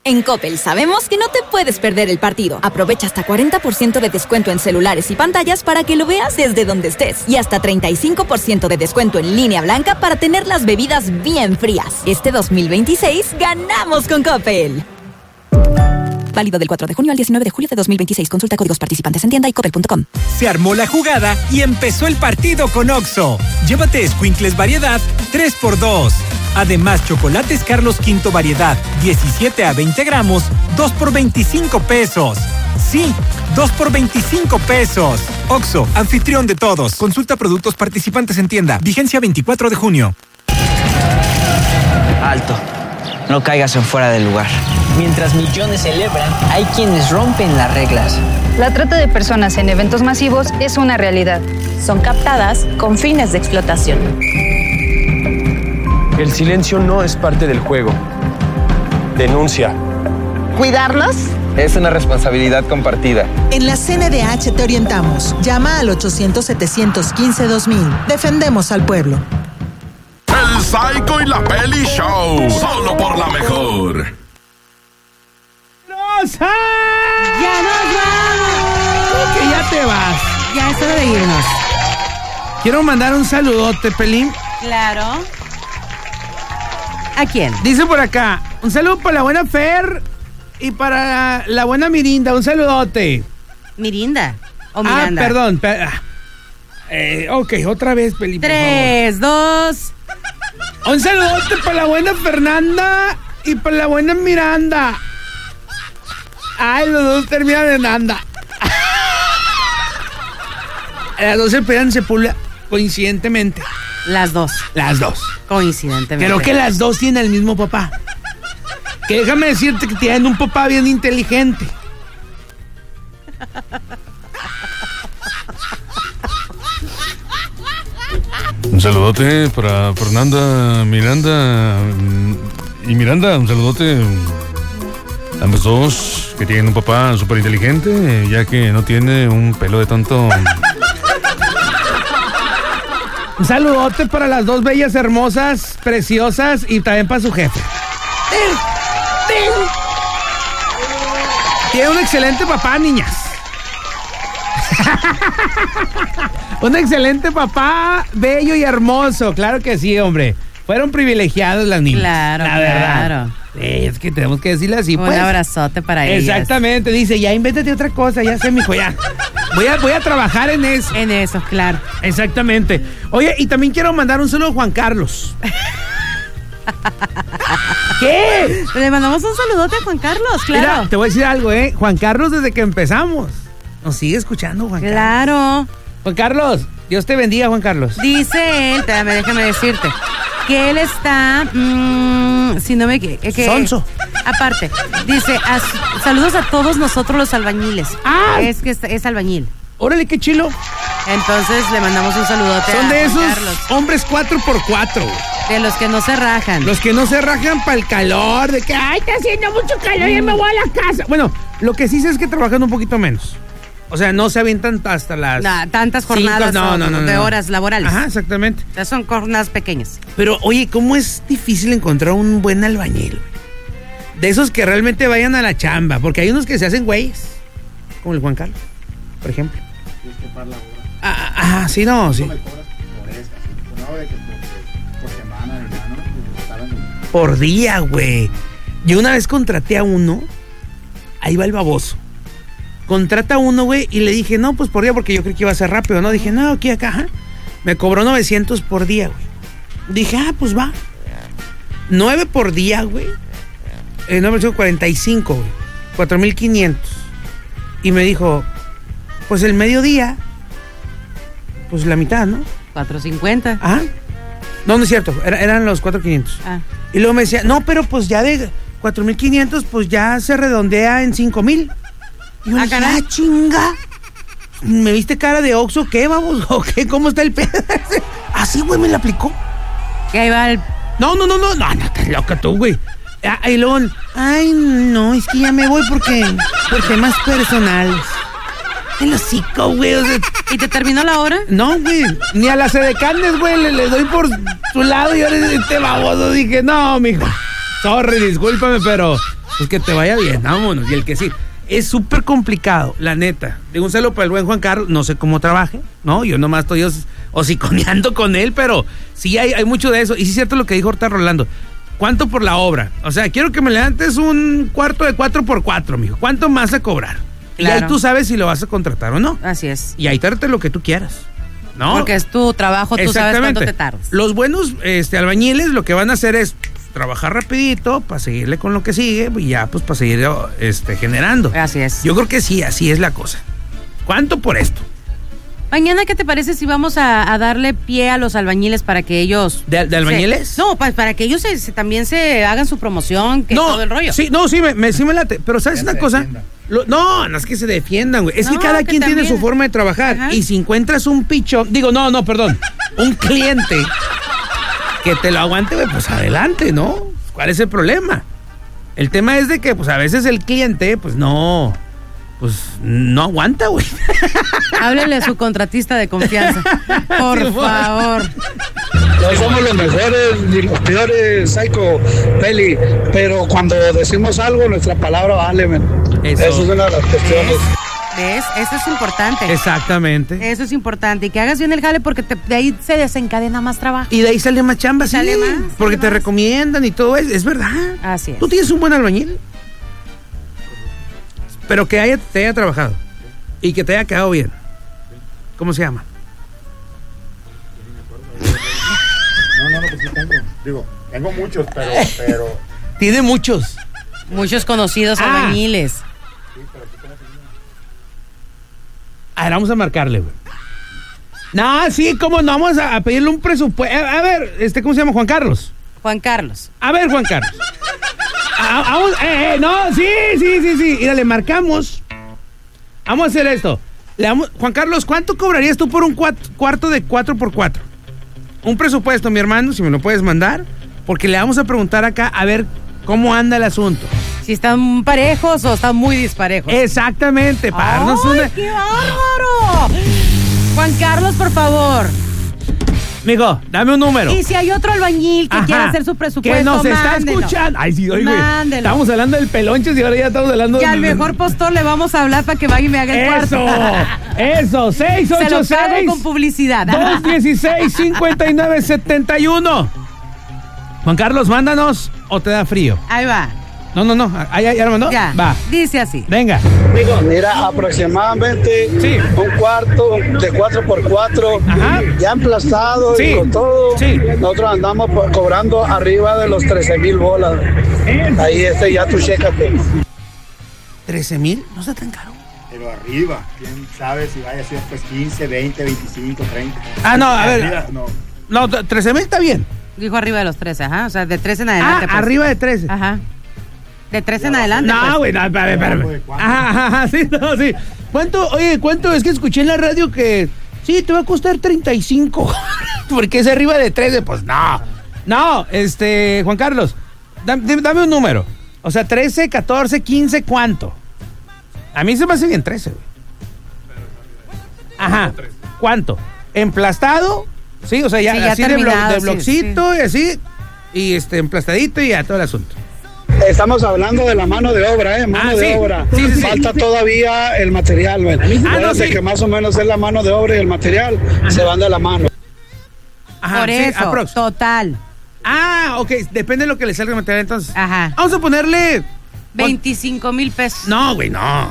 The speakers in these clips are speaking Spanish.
En Coppel sabemos que no te puedes perder el partido. Aprovecha hasta 40% de descuento en celulares y pantallas para que lo veas desde donde estés. Y hasta 35% de descuento en línea blanca para tener las bebidas bien frías. Este 2026 ganamos con Coppel. Válido del 4 de junio al 19 de julio de 2026. Consulta códigos participantes en tienda y coppel.com. Se armó la jugada y empezó el partido con Oxxo. Llévate Squinkles variedad 3x2. Además, chocolates Carlos V variedad 17 a 20 gramos, 2 por 25 pesos. Sí, 2 por 25 pesos. Oxxo, anfitrión de todos. Consulta productos participantes en tienda. Vigencia 24 de junio. Alto. No caigas en fuera del lugar. Mientras millones celebran, hay quienes rompen las reglas. La trata de personas en eventos masivos es una realidad. Son captadas con fines de explotación. El silencio no es parte del juego. Denuncia. ¿Cuidarlos? Es una responsabilidad compartida. En la CNDH te orientamos. Llama al 800-715-2000. Defendemos al pueblo. El Psycho y la Peli Show. Solo por la mejor. ¡Rosa! ¡Ya nos vamos! Que ya te vas. Ya es hora de irnos. Quiero mandar un saludote, Pelín. Claro. ¿A quién? Dice por acá, un saludo para la buena Fer y para la buena Mirinda. Un saludote. ¿Mirinda o Miranda? Perdón. Ok, otra vez, Pelín. 3, 2... Un saludote para la buena Fernanda y para la buena Miranda. Ay, los dos terminan en anda. Las dos se pegan Sepúlveda coincidentemente. Las dos. Coincidentemente. Creo que las dos tienen el mismo papá. Que déjame decirte que tienen un papá bien inteligente. Un saludote para Fernanda, Miranda y Miranda. Un saludote a ambos dos que tienen un papá súper inteligente, ya que no tiene un pelo de tonto. Un saludote para las dos bellas, hermosas, preciosas y también para su jefe. Tiene un excelente papá, niñas. Un excelente papá, bello y hermoso. Claro que sí, hombre. Fueron privilegiados las niñas. Claro, la verdad. Es que tenemos que decirle así, un pues. Un abrazote para ellas. Exactamente. Dice, ya invéntate otra cosa. Ya sé, mijo, ya. Voy a trabajar en eso. En eso, claro. Exactamente. Oye, y también quiero mandar un saludo a Juan Carlos. ¿Qué? Le mandamos un saludote a Juan Carlos, claro. Mira, te voy a decir algo, Juan Carlos, desde que empezamos, nos sigue escuchando, Juan Carlos. Claro. Juan Carlos, Dios te bendiga, Juan Carlos. Dice él, déjame decirte, que él está, si no me sonso. Aparte, dice, saludos a todos nosotros los albañiles. Es que es albañil. Órale, qué chilo. Entonces le mandamos un saludote a Juan Carlos. Son de esos hombres 4x4. De los que no se rajan. Los que no se rajan para el calor, de que, ay, está haciendo mucho calor y me voy a la casa. Bueno, lo que sí sé es que trabajan un poquito menos. O sea, no se avientan hasta las... tantas jornadas de horas laborales. Ajá, exactamente. O sea, son jornadas pequeñas. Pero, oye, ¿cómo es difícil encontrar un buen albañil? De esos que realmente vayan a la chamba. Porque hay unos que se hacen güeyes. Como el Juan Carlos, por ejemplo. Sí, no, sí. Por día, güey. Yo una vez contraté a uno. Ahí va el baboso. Contrata a uno, güey, y le dije, no, pues por día, porque yo creí que iba a ser rápido, ¿no? Dije, no, aquí, acá, ajá. Me cobró 900 por día, güey. Dije, pues va. 9 por día, güey. 945, güey. 4,500. Y me dijo, pues el mediodía, pues la mitad, ¿no? 450. Ajá. No, no es cierto, eran los 4,500. Y luego me decía, no, pero pues ya de 4,500, pues ya se redondea en 5,000. Y yo dije, chinga. ¿Me viste cara de Oxxo? ¿Qué, vamos? ¿O qué? ¿Cómo está el pedo? Así, güey, me la aplicó. ¿Qué ahí va el...? No, estás loca tú, güey. Y luego, ay, no, es que ya me voy por temas personales. El hocico, güey. O sea, ¿y te terminó la hora? No, güey. Ni a las edecanes, güey, le doy por su lado y ahora este baboso. Dije, no, mijo. Sorry, discúlpame, pero pues que te vaya bien, vámonos. Y el que sí, es súper complicado, la neta. Digo un saludo para el buen Juan Carlos, no sé cómo trabaje, ¿no? Yo nomás estoy hociconeando con él, pero sí hay mucho de eso. Y sí es cierto lo que dijo ahorita Rolando. ¿Cuánto por la obra? O sea, quiero que me levantes un cuarto de 4x4, mijo. ¿Cuánto más a cobrar? Claro. Y ahí tú sabes si lo vas a contratar o no. Así es. Y ahí tárate lo que tú quieras, ¿no? Porque es tu trabajo, tú sabes cuánto te tardas. Los buenos albañiles lo que van a hacer es trabajar rapidito para seguirle con lo que sigue y ya pues para seguir generando. Así es. Yo creo que sí, así es la cosa. ¿Cuánto por esto? Mañana, ¿qué te parece si vamos a darle pie a los albañiles para que ellos... ¿De albañiles? No, para que ellos también se hagan su promoción, que todo el rollo. Sí, sí me late. Pero ¿sabes una cosa? No es que se defiendan, güey. Es que cada quien tiene su forma de trabajar. Ajá. Y si encuentras un pichón... perdón. Un cliente que te lo aguante, güey, pues adelante, ¿no? ¿Cuál es el problema? El tema es de que, pues a veces el cliente, pues no aguanta, güey. Háblele a su contratista de confianza. Por favor. No somos los mejores ni los peores, Psycho, Peli, pero cuando decimos algo, nuestra palabra vale, men. Eso es una de las cuestiones. ¿Ves? Eso es importante. Exactamente. Eso es importante. Y que hagas bien el jale porque de ahí se desencadena más trabajo. Y de ahí sale más chamba, sí. Sale más. Porque te recomiendan y todo eso. Es verdad. Así es. ¿Tú tienes un buen albañil? Pero que te haya trabajado y que te haya quedado bien. ¿Cómo se llama? No, pues sí tengo muchos, pero... Tiene muchos. Muchos conocidos albañiles. Sí, pero ¿qué tenés? A ver, vamos a marcarle, güey. No, sí, ¿cómo no? Vamos a pedirle un presupuesto. A ver, ¿cómo se llama? Juan Carlos. A ver, Juan Carlos. No, sí. Mira, le marcamos. Vamos a hacer esto. Juan Carlos, ¿cuánto cobrarías tú por un cuarto de 4x4? Un presupuesto, mi hermano, si me lo puedes mandar. Porque le vamos a preguntar acá a ver cómo anda el asunto. Si están parejos o están muy disparejos. Exactamente, para darnos ¡ay, qué bárbaro! Juan Carlos, por favor. Mijo, dame un número. Y si hay otro albañil que quiera hacer su presupuesto, que nos está escuchando. Ay, sí, oye, estamos hablando del pelonches y ahora ya estamos hablando que al mejor postor le vamos a hablar para que vaya y me haga el cuarto. Eso, 686. Se lo pago con publicidad. 216-5971. Juan Carlos, mándanos o te da frío. Ahí va. No. ¿Ya lo mandó? Ya. Va. Dice así. Venga. Mira, aproximadamente un cuarto de 4x4, ya emplazado y con todo. Sí. Nosotros andamos cobrando arriba de los 13,000 bolas. Ahí ya tú chécate. ¿13,000? No está tan caro. Pero arriba, quién sabe si vaya a ser pues 15, 20, 25, 30. No, a ver. No, 13,000 está bien. Dijo arriba de los 13, ajá. O sea, de 13 en adelante. Pues. Arriba de 13. Ajá. De 13 en adelante. No, güey, pues. No, espérame. Ajá, sí. ¿Cuánto? Es que escuché en la radio que sí, te va a costar 35. Porque es arriba de 13. Pues no. Juan Carlos, dame un número. O sea, 13, 14, 15, ¿cuánto? A mí se me hace bien 13, güey. Ajá. ¿Cuánto? ¿Emplastado? Sí, o sea, ya así de blockcito y así. Y emplastadito y ya todo el asunto. Estamos hablando de la mano de obra, de obra. Sí. Falta todavía el material, güey. Que más o menos es la mano de obra y el material se van de la mano. Ajá, por eso, total. Ok, depende de lo que le salga el material entonces. Ajá. Vamos a ponerle 25,000 pesos. No, güey, no.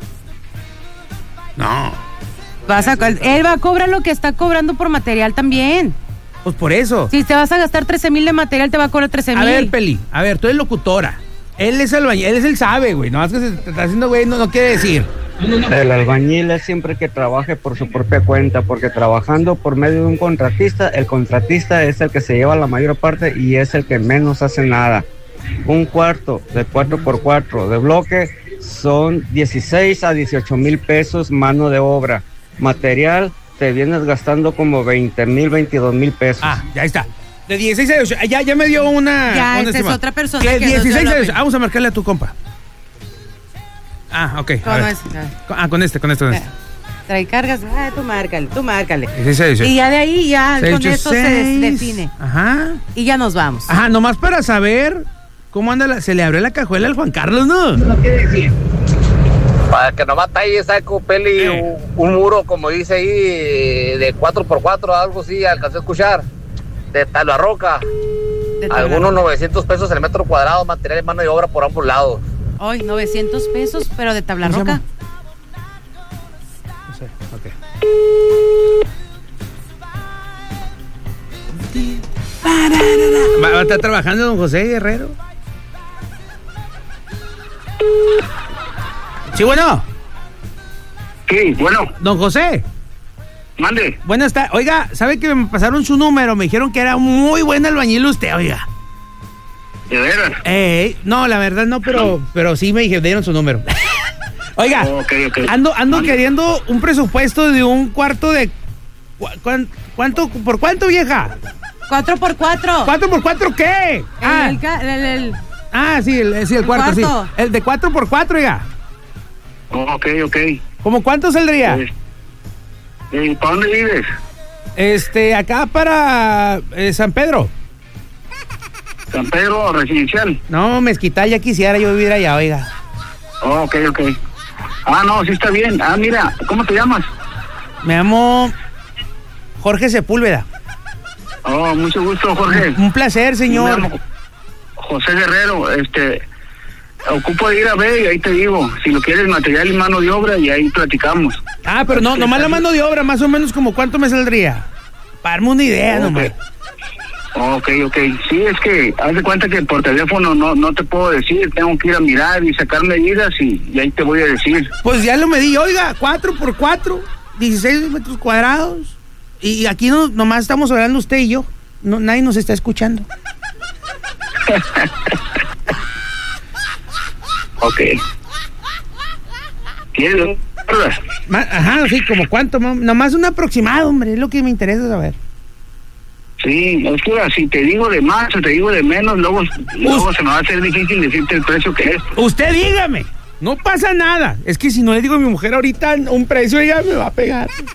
Él va a cobrar lo que está cobrando por material también. Pues por eso. Si te vas a gastar 13,000 de material, te va a cobrar 13,000. A ver, Peli, tú eres locutora. Él es albañil, él sabe, güey. No, es que se te está haciendo, güey, no quiere decir. El albañil es siempre que trabaje por su propia cuenta, porque trabajando por medio de un contratista, el contratista es el que se lleva la mayor parte y es el que menos hace nada. Un cuarto de 4x4 de bloque son 16 a 18,000 pesos mano de obra. Material te vienes gastando como 20,000, 22,000 pesos. Ya está. De 16 a 18. Ya me dio una. Ya, esta es otra persona. De 16 a 18. Vamos a marcarle a tu compa. Ok. Con este. Trae cargas. Tú márcale. 16 a 18. Y ya de ahí, con esto se define. Ajá. Y ya nos vamos. Nomás para saber ¿Cómo anda? Se le abrió la cajuela al Juan Carlos, ¿no? Para que nomás está ahí, saco Peli, un muro, como dice ahí, de 4x4, algo así, alcancé a escuchar, de Tablarroca. Algunos 900 pesos el metro cuadrado, material y mano de obra por ambos lados. Hoy, 900 pesos, pero de Tablarroca. No sé, ok. ¿Va a estar trabajando don José Guerrero? Sí, bueno. Sí, bueno. Don José. Mande. Buenas tardes. Oiga, ¿sabe que me pasaron su número? Me dijeron que era muy buen albañil usted, oiga. ¿De veras? No, la verdad no, pero sí me dieron su número. Oiga, okay. ando queriendo un presupuesto de un cuarto de... ¿Cuánto? ¿Por cuánto, vieja? 4x4. ¿4x4 qué? Sí, el cuarto, sí. El de 4x4, oiga. Ok. ¿Cómo cuánto saldría? ¿Para dónde vives? Acá para San Pedro. ¿San Pedro residencial? No, Mezquital, ya quisiera yo vivir allá, oiga. Ok. No, sí está bien. Mira, ¿cómo te llamas? Me llamo Jorge Sepúlveda. Mucho gusto, Jorge. Un placer, señor. Me llamo José Guerrero, ocupo de ir a ver y ahí te digo, si lo quieres material y mano de obra y ahí platicamos. Pero no, nomás la mano de obra, más o menos como cuánto me saldría. Para darme una idea, nomás. Ok. Sí, es que haz de cuenta que por teléfono no te puedo decir, tengo que ir a mirar y sacar medidas y ahí te voy a decir. Pues ya lo medí, oiga, 4x4, 16 metros cuadrados. Y aquí nomás estamos hablando usted y yo. No, nadie nos está escuchando. Ok. ¿Quieres? Sí, como cuánto, nomás un aproximado, hombre, es lo que me interesa saber. Sí, es que si te digo de más o te digo de menos, luego se me va a hacer difícil decirte el precio que es. Usted dígame, no pasa nada. Es que si no le digo a mi mujer ahorita un precio, ella me va a pegar.